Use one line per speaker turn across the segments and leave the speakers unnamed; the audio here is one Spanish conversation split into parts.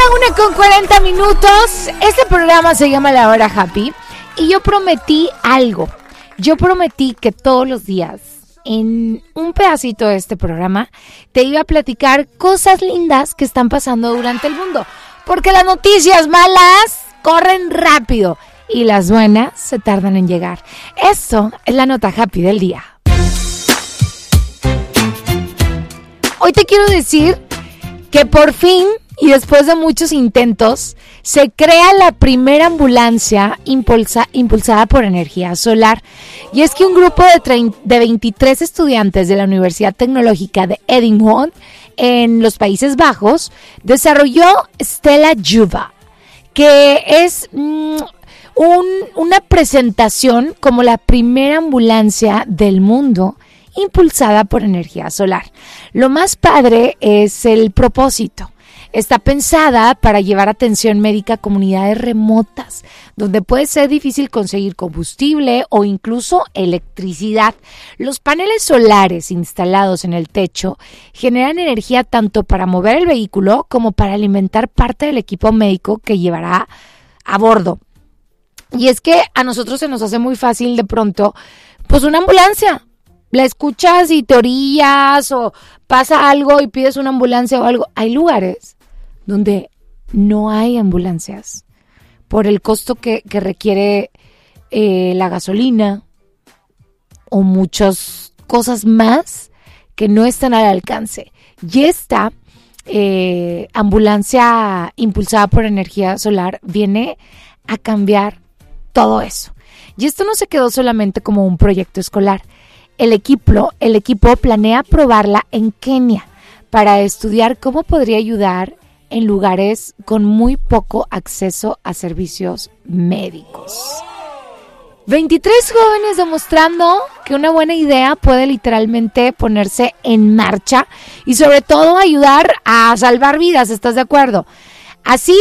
Es la 1:40. Este programa se llama La Hora Happy. Y yo prometí algo. Yo prometí que todos los días, en un pedacito de este programa, te iba a platicar cosas lindas que están pasando durante el mundo. Porque las noticias malas corren rápido y las buenas se tardan en llegar. Esto es la nota happy del día. Hoy te quiero decir que por fin, y después de muchos intentos, se crea la primera ambulancia impulsada por energía solar. Y es que un grupo de 23 estudiantes de la Universidad Tecnológica de Eindhoven, en los Países Bajos, desarrolló Stella Juva, que es una presentación como la primera ambulancia del mundo impulsada por energía solar. Lo más padre es el propósito. Está pensada para llevar atención médica a comunidades remotas, donde puede ser difícil conseguir combustible o incluso electricidad. Los paneles solares instalados en el techo generan energía tanto para mover el vehículo como para alimentar parte del equipo médico que llevará a bordo. Y es que a nosotros se nos hace muy fácil de pronto, pues una ambulancia. La escuchas y te orillas o pasa algo y pides una ambulancia o algo. Hay lugares donde no hay ambulancias por el costo que requiere la gasolina o muchas cosas más que no están al alcance. Y esta ambulancia impulsada por energía solar viene a cambiar todo eso. Y esto no se quedó solamente como un proyecto escolar. El equipo planea probarla en Kenia para estudiar cómo podría ayudar en lugares con muy poco acceso a servicios médicos. 23 jóvenes demostrando que una buena idea puede literalmente ponerse en marcha y sobre todo ayudar a salvar vidas, ¿estás de acuerdo? Así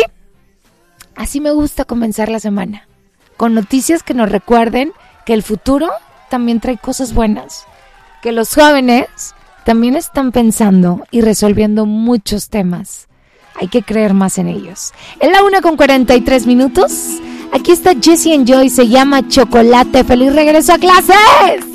me gusta comenzar la semana, con noticias que nos recuerden que el futuro también trae cosas buenas, que los jóvenes también están pensando y resolviendo muchos temas. Hay que creer más en ellos. Es la 1:43. Aquí está Jesse and Joy, se llama Chocolate. ¡Feliz regreso a clases!